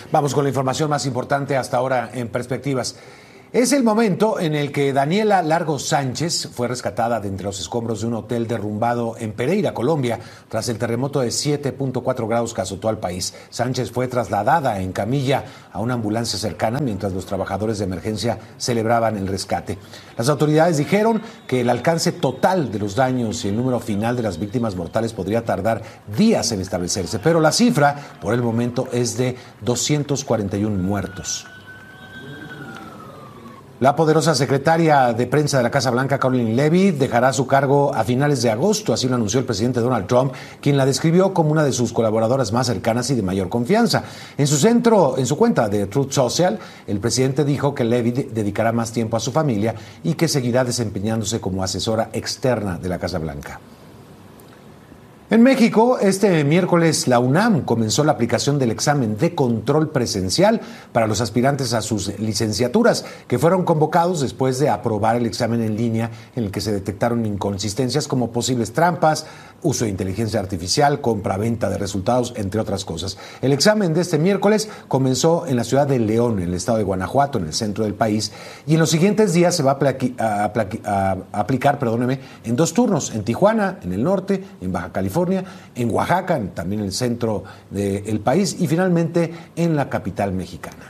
Vamos con la información más importante hasta ahora en Perspectivas. Es el momento en el que Daniela Largo Sánchez fue rescatada de entre los escombros de un hotel derrumbado en Pereira, Colombia, tras el terremoto de 7.4 grados que azotó al país. Sánchez fue trasladada en camilla a una ambulancia cercana mientras los trabajadores de emergencia celebraban el rescate. Las autoridades dijeron que el alcance total de los daños y el número final de las víctimas mortales podría tardar días en establecerse, pero la cifra por el momento es de 241 muertos. La poderosa secretaria de prensa de la Casa Blanca, Karoline Leavitt, dejará su cargo a finales de agosto, así lo anunció el presidente Donald Trump, quien la describió como una de sus colaboradoras más cercanas y de mayor confianza. En su cuenta de Truth Social, el presidente dijo que Leavitt dedicará más tiempo a su familia y que seguirá desempeñándose como asesora externa de la Casa Blanca. En México, este miércoles la UNAM comenzó la aplicación del examen de control presencial para los aspirantes a sus licenciaturas, que fueron convocados después de aprobar el examen en línea en el que se detectaron inconsistencias como posibles trampas, uso de inteligencia artificial, compra-venta de resultados, entre otras cosas. El examen de este miércoles comenzó en la ciudad de León, en el estado de Guanajuato, en el centro del país, y en los siguientes días se va a aplicar en 2 turnos, en Tijuana, en el norte, en Baja California, en Oaxaca, también en el centro del país, y finalmente en la capital mexicana.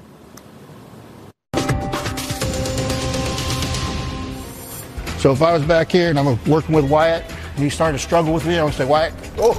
So if I was back here and I'm working with Wyatt and he started to struggle with me, I would say, Wyatt,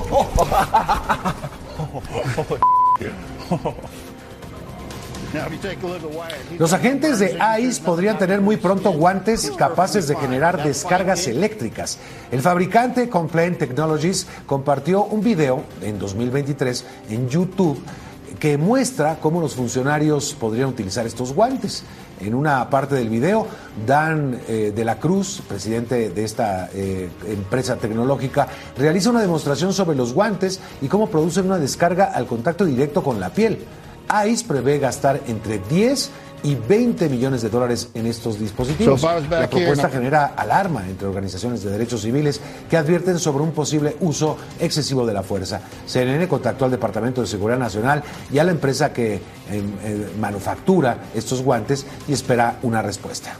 Los agentes de ICE podrían tener muy pronto guantes capaces de generar descargas eléctricas. El fabricante Complaint Technologies compartió un video en 2023 en YouTube que muestra cómo los funcionarios podrían utilizar estos guantes. En una parte del video, Dan de la Cruz, presidente de esta empresa tecnológica, realiza una demostración sobre los guantes y cómo producen una descarga al contacto directo con la piel. ICE prevé gastar entre 10 y 20 millones de dólares en estos dispositivos. La propuesta genera alarma entre organizaciones de derechos civiles que advierten sobre un posible uso excesivo de la fuerza. CNN contactó al Departamento de Seguridad Nacional y a la empresa que manufactura estos guantes y espera una respuesta.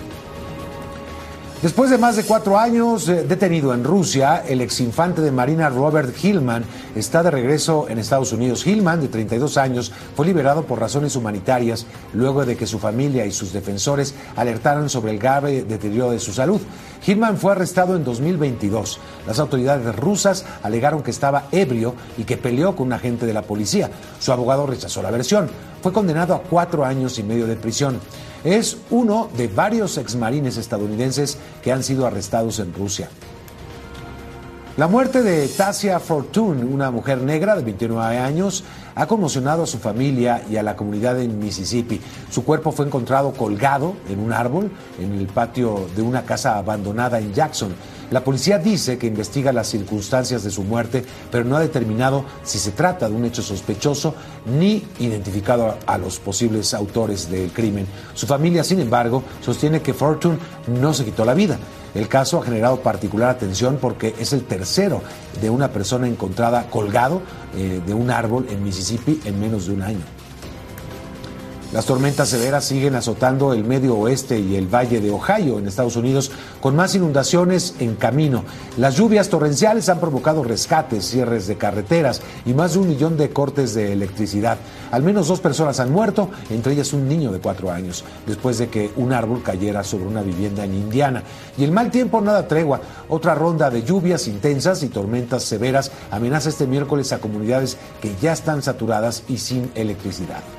Después de más de 4 años detenido en Rusia, el exinfante de Marina Robert Hillman está de regreso en Estados Unidos. Hillman, de 32 años, fue liberado por razones humanitarias luego de que su familia y sus defensores alertaran sobre el grave deterioro de su salud. Hillman fue arrestado en 2022. Las autoridades rusas alegaron que estaba ebrio y que peleó con un agente de la policía. Su abogado rechazó la versión. Fue condenado a 4 años y medio de prisión. Es uno de varios exmarines estadounidenses que han sido arrestados en Rusia. La muerte de Tasia Fortune, una mujer negra de 29 años, ha conmocionado a su familia y a la comunidad en Mississippi. Su cuerpo fue encontrado colgado en un árbol en el patio de una casa abandonada en Jackson. La policía dice que investiga las circunstancias de su muerte, pero no ha determinado si se trata de un hecho sospechoso ni identificado a los posibles autores del crimen. Su familia, sin embargo, sostiene que Fortune no se quitó la vida. El caso ha generado particular atención porque es el tercero de una persona encontrada colgado de un árbol en Mississippi en menos de un año. Las tormentas severas siguen azotando el medio oeste y el valle de Ohio en Estados Unidos, con más inundaciones en camino. Las lluvias torrenciales han provocado rescates, cierres de carreteras y más de 1 millón de cortes de electricidad. Al menos 2 personas han muerto, entre ellas un niño de 4 años, después de que un árbol cayera sobre una vivienda en Indiana. Y el mal tiempo no da tregua. Otra ronda de lluvias intensas y tormentas severas amenaza este miércoles a comunidades que ya están saturadas y sin electricidad.